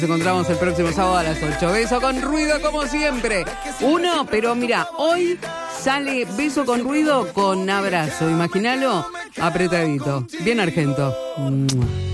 Nos encontramos el próximo sábado a las 8. Beso con ruido como siempre. Uno, pero mira, hoy sale beso con ruido con abrazo. Imagínalo apretadito. Bien argento.